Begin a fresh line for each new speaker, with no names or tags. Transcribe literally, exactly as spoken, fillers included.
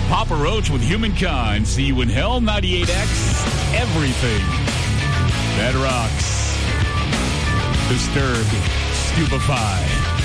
Papa Roach with Humankind. See you in hell, ninety-eight X. Everything that rocks. Disturbed. Stupefy.